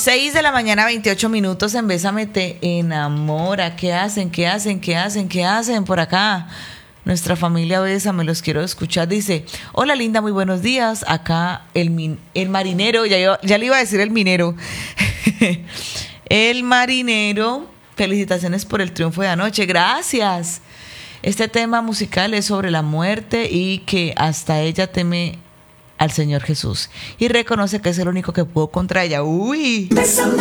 6 de la mañana, 28 minutos en Bésame Te Enamora. ¿Qué hacen? ¿Qué hacen? ¿Qué hacen? ¿Qué hacen por acá? Nuestra familia Bésame, los quiero escuchar. Dice, hola linda, muy buenos días. Acá el marinero, ya le iba a decir el minero. El marinero, felicitaciones por el triunfo de anoche. Gracias. Este tema musical es sobre la muerte y que hasta ella teme al Señor Jesús y reconoce que es el único que pudo contra ella. ¡Uy! Bésame.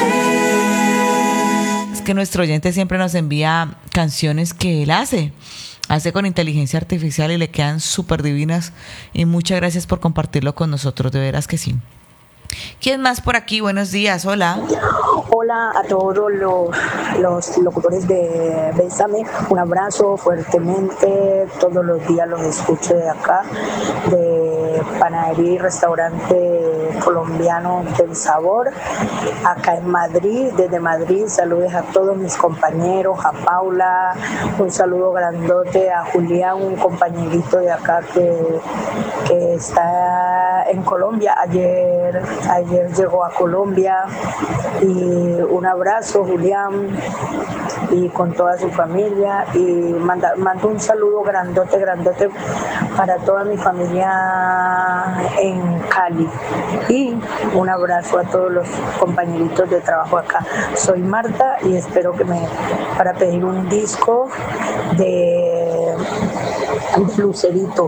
Es que nuestro oyente siempre nos envía canciones que él hace con inteligencia artificial y le quedan súper divinas, y muchas gracias por compartirlo con nosotros, de veras que sí. ¿Quién más por aquí? Buenos días, hola. Hola a todos los locutores de Bésame, un abrazo fuertemente, todos los días los escucho de acá, de Panadería y Restaurante Colombiano del Sabor, acá en Madrid, desde Madrid, saludos a todos mis compañeros, a Paula, un saludo grandote a Julián, un compañerito de acá que está en Colombia, ayer llegó a Colombia, y un abrazo Julián y con toda su familia, y mando un saludo grandote para toda mi familia en Cali, y un abrazo a todos los compañeritos de trabajo acá. Soy Marta y espero para pedir un disco de Lucerito,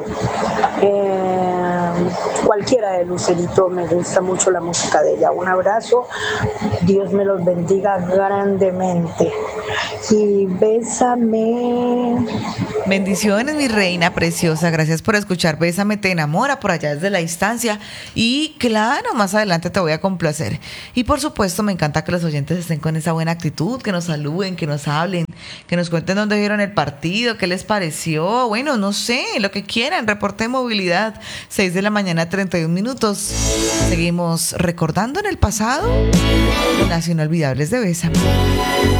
cualquiera de Lucerito, me gusta mucho la música de ella. Un abrazo, Dios me los bendiga grandemente y bésame. Bendiciones, mi reina preciosa, gracias por escuchar Bésame Te Enamora por allá desde la distancia, y claro, más adelante te voy a complacer. Y por supuesto me encanta que los oyentes estén con esa buena actitud, que nos saluden, que nos hablen, que nos cuenten dónde vieron el partido, qué les pareció, bueno, no sé, lo que quieran. Reporte de movilidad, 6 de la mañana, 31 minutos. Seguimos recordando en el pasado las inolvidables de Bésame.